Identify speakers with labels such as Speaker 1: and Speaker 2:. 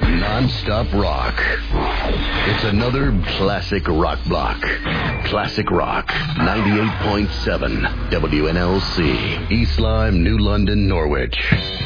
Speaker 1: Non-stop rock. It's another classic rock block. Classic Rock 98.7 WNLC. East Lyme, New London, Norwich.